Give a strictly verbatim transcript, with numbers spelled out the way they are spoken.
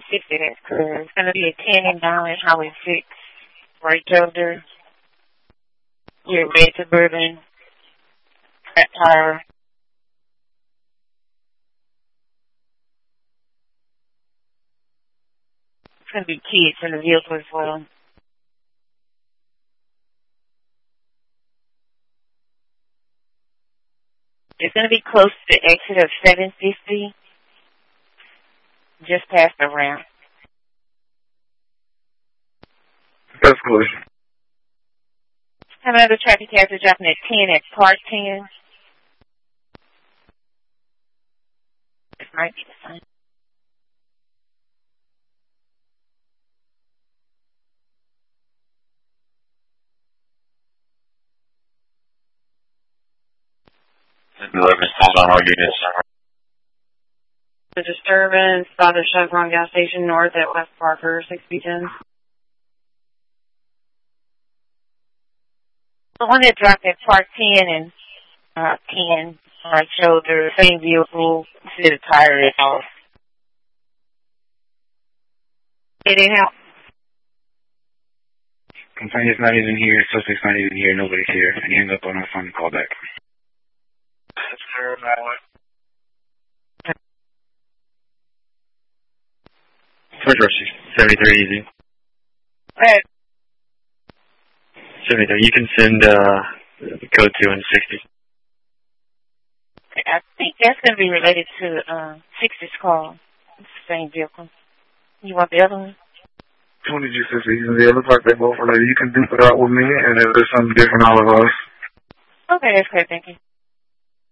sixty, that's clear. It's going to be a ten and nine Highway six, right shoulder. Your red Suburban, flat tire. It's going to be kids in the vehicle as well. It's going to be close to the exit of seven fifty, just past the ramp. That's good. Another traffic hazard dropping at ten at Park ten. This might be the sign. The disturbance by the Chevron gas station north at West Parker, six B ten. The one that dropped at Park ten and uh, ten, right shoulder, same vehicle, see the tire is off. Did it help? Complainant's not even here, suspect's not even here, nobody's here. And hang up on our phone and call back. That's clear, First rush, seventy-three easy. Right. seventy-three, you can send uh, the code to in sixty. I think that's going to be related to uh, sixty's call. It's the same vehicle. You want the other one? twenty G sixty, it looks like they both related. You can dupe it out with me, and if there's something different, all of us. Okay, that's great, thank you.